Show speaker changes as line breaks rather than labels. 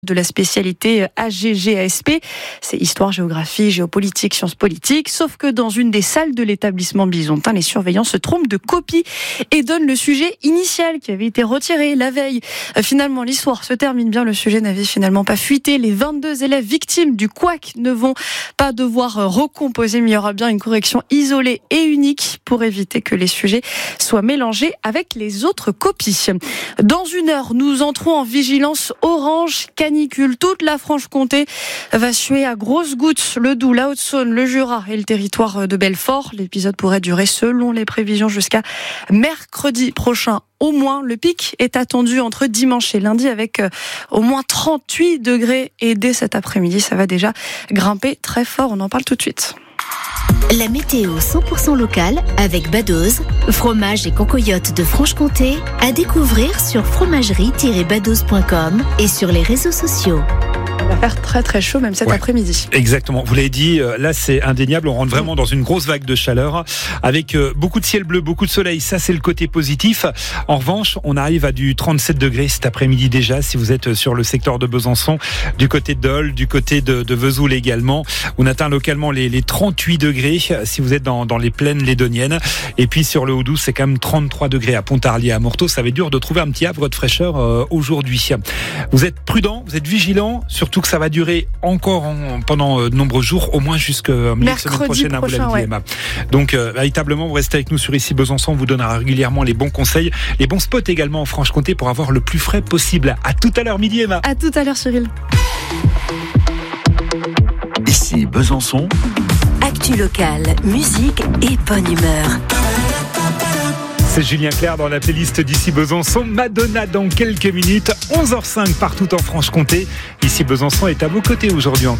de la spécialité AGGASP, c'est histoire, géographie, géopolitique, sciences politiques, sauf que dans une des salles de l'établissement bisontin, les surveillants se trompent de copie et donnent le sujet initial qui avait été retiré la veille. Finalement, l'histoire se termine bien, le sujet n'avait finalement pas fuité. Les 22 élèves victimes du couac ne vont pas devoir recomposer, mais il y aura bien une correction isolée et unique pour éviter que les sujets soient mélangés avec les autres copies. Dans une heure, nous entrons en vigilance orange canicule. Toute la Franche-Comté va suer à grosses gouttes. Le Doubs, la Haute-Saône, le Jura et le territoire de Belfort. L'épisode pourrait durer, selon les prévisions, jusqu'à mercredi prochain. Au moins, le pic est attendu entre dimanche et lundi avec au moins 38 degrés. Et dès cet après-midi, ça va déjà grimper très fort. On en parle tout de suite.
La météo 100% locale avec Badoz, fromage et concoyote de Franche-Comté, à découvrir sur fromagerie-badoz.com et sur les réseaux sociaux.
Il va faire très très chaud même cet après-midi.
Exactement, vous l'avez dit, là c'est indéniable, on rentre vraiment dans une grosse vague de chaleur avec beaucoup de ciel bleu, beaucoup de soleil, ça c'est le côté positif. En revanche, on arrive à du 37 degrés cet après-midi déjà, si vous êtes sur le secteur de Besançon, du côté de Dole, du côté de Vesoul également. On atteint localement les 38 degrés si vous êtes dans les plaines lédoniennes. Et puis sur le Haut-Doubs, c'est quand même 33 degrés à Pontarlier, à Morteau. Ça va être dur de trouver un petit havre de fraîcheur aujourd'hui. Vous êtes prudents, vous êtes vigilants, surtout que ça va durer encore pendant de nombreux jours, au moins jusqu'à la semaine prochaine, vous l'avez dit, Emma. Donc véritablement, vous restez avec nous sur Ici Besançon, on vous donnera régulièrement les bons conseils, les bons spots également en Franche-Comté pour avoir le plus frais possible. À tout à l'heure midi, Emma.
À tout à l'heure, Cyril.
Ici Besançon.
Actu locale, musique et bonne humeur.
C'est Julien Clerc dans la playlist d'Ici Besançon. Madonna dans quelques minutes, 11h05 partout en Franche-Comté. Ici Besançon est à vos côtés aujourd'hui encore.